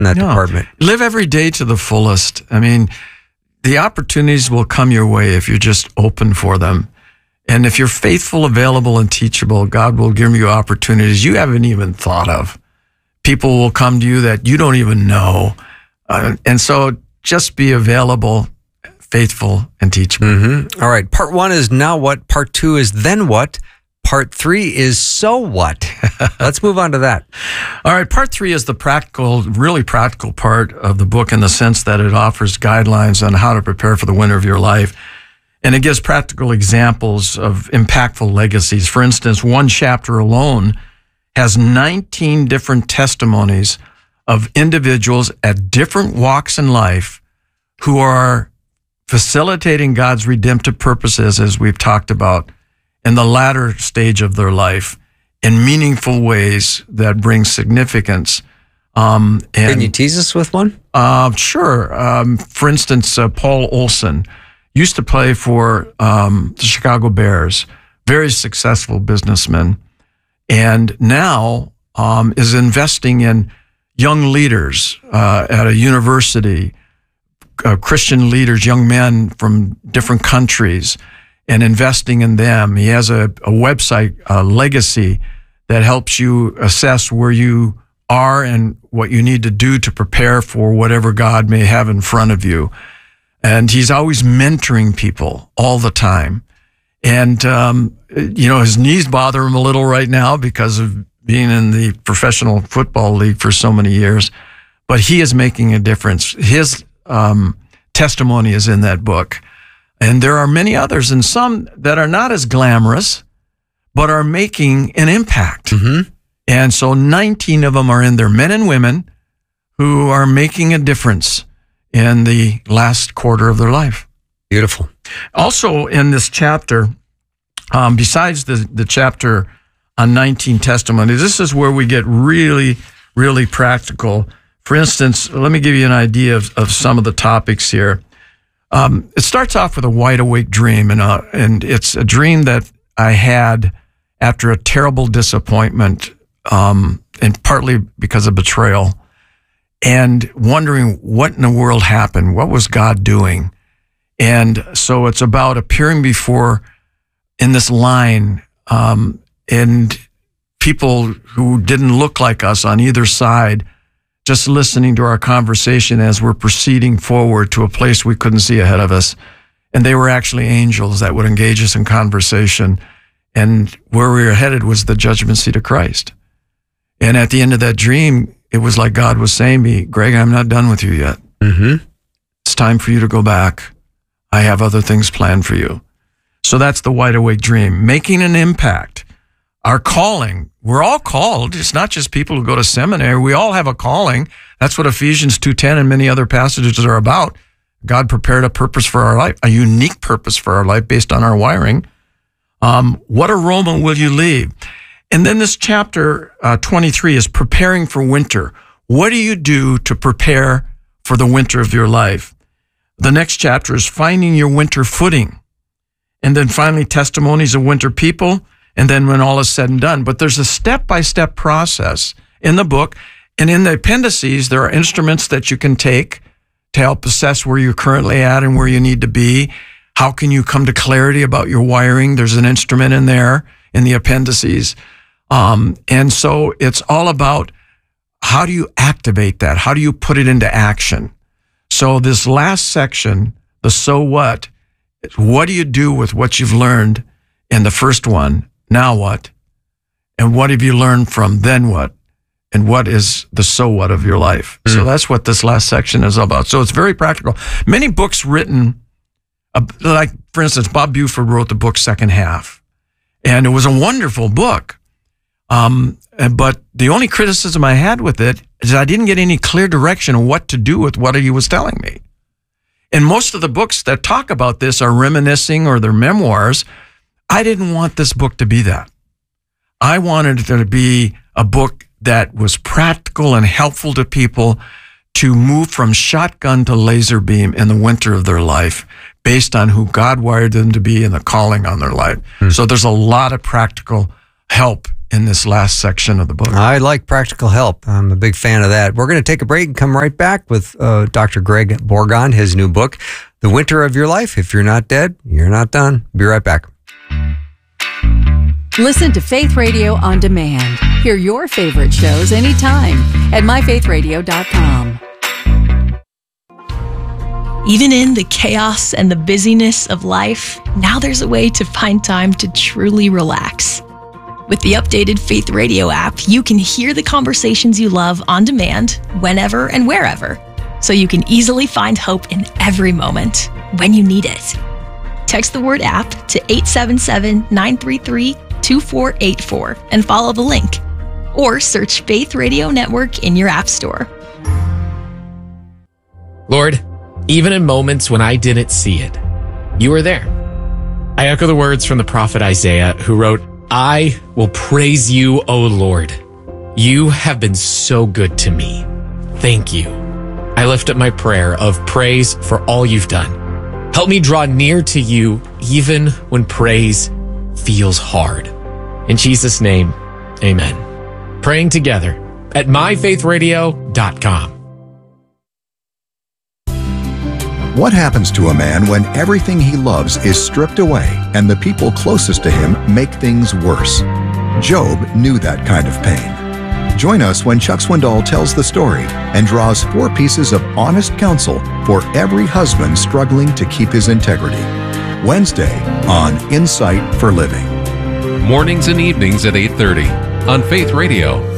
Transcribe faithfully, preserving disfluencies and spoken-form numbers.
in that no. department. Live every day to the fullest. I mean, the opportunities will come your way if you're just open for them. And if you're faithful, available, and teachable, God will give you opportunities you haven't even thought of. People will come to you that you don't even know. Uh, and so just be available, faithful, and teachable. Mm-hmm. All right. Part one is now what? Part two is then what? Part three is so what? Let's move on to that. All right. Part three is the practical, really practical part of the book in the sense that it offers guidelines on how to prepare for the winter of your life. And it gives practical examples of impactful legacies. For instance, one chapter alone has nineteen different testimonies of individuals at different walks in life who are facilitating God's redemptive purposes, as we've talked about, in the latter stage of their life in meaningful ways that bring significance. Um, and, Can you tease us with one? Uh, sure. Um, for instance, uh, Paul Olson used to play for um, the Chicago Bears, very successful businessman, and now um, is investing in young leaders uh, at a university, uh, Christian leaders, young men from different countries, and investing in them. He has a, a website, uh, Legacy, that helps you assess where you are and what you need to do to prepare for whatever God may have in front of you. And he's always mentoring people all the time. And, um, you know, his knees bother him a little right now because of being in the professional football league for so many years. But he is making a difference. His um, testimony is in that book. And there are many others, and some that are not as glamorous, but are making an impact. Mm-hmm. And so nineteen of them are in there, men and women who are making a difference in the last quarter of their life. Beautiful. Also in this chapter, um, besides the, the chapter on nineteen testimonies, this is where we get really, really practical. For instance, let me give you an idea of, of some of the topics here. Um, it starts off with a wide awake dream, and, uh, and it's a dream that I had after a terrible disappointment, um, and partly because of betrayal, and wondering what in the world happened. What was God doing? And so it's about appearing before, in this line, um, and people who didn't look like us on either side, just listening to our conversation as we're proceeding forward to a place we couldn't see ahead of us. And they were actually angels that would engage us in conversation. And where we were headed was the judgment seat of Christ. And at the end of that dream, it was like God was saying to me, Greg, I'm not done with you yet. Mm-hmm. It's time for you to go back. I have other things planned for you. So that's the wide awake dream, making an impact. Our calling, we're all called. It's not just people who go to seminary. We all have a calling. That's what Ephesians two ten and many other passages are about. God prepared a purpose for our life, a unique purpose for our life based on our wiring. Um, what aroma will you leave? And then this chapter uh, twenty-three is preparing for winter. What do you do to prepare for the winter of your life? The next chapter is finding your winter footing. And then finally, testimonies of winter people. And then when all is said and done. But there's a step-by-step process in the book. And in the appendices, there are instruments that you can take to help assess where you're currently at and where you need to be. How can you come to clarity about your wiring? There's an instrument in there in the appendices. Um, and so it's all about how do you activate that? How do you put it into action? So this last section, the so what, what do you do with what you've learned in the first one? Now what? And what have you learned from then what? And what is the so what of your life? Mm. So that's what this last section is about. So it's very practical. Many books written, uh, like, for instance, Bob Buford wrote the book Second Half. And it was a wonderful book. Um, but the only criticism I had with it is I didn't get any clear direction on what to do with what he was telling me. And most of the books that talk about this are reminiscing or they're memoirs. I didn't want this book to be that. I wanted it to be a book that was practical and helpful to people to move from shotgun to laser beam in the winter of their life based on who God wired them to be and the calling on their life. Hmm. So there's a lot of practical help in this last section of the book. I like practical help. I'm a big fan of that. We're going to take a break and come right back with uh, Doctor Greg Borgon, his new book, The Winter of Your Life. If you're not dead, you're not done. Be right back. Listen to Faith Radio on demand. Hear your favorite shows anytime at my faith radio dot com. Even in the chaos and the busyness of life, now there's a way to find time to truly relax. With the updated Faith Radio app, you can hear the conversations you love on demand, whenever and wherever, so you can easily find hope in every moment when you need it. Text the word app to eight seven seven, nine three three, two four eight four and follow the link. Or search Faith Radio Network in your app store. Lord, even in moments when I didn't see it, you were there. I echo the words from the prophet Isaiah, who wrote, I will praise you, O Lord. You have been so good to me. Thank you. I lift up my prayer of praise for all you've done. Help me draw near to you even when praise feels hard. In Jesus' name, amen. Praying together at my faith radio dot com. What happens to a man when everything he loves is stripped away and the people closest to him make things worse? Job knew that kind of pain. Join us when Chuck Swindoll tells the story and draws four pieces of honest counsel for every husband struggling to keep his integrity. Wednesday on Insight for Living. Mornings and evenings at eight thirty on Faith Radio.